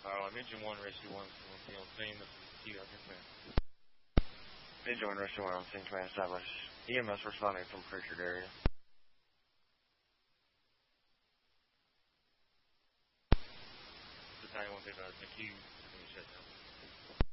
Engine 1, Rescue 1, on scene. This is Q, I guess, man. Engine 1, Rescue 1 on scene, command established. EMS responding from Pritchard area. Battalion 1 hit the Q, shut down.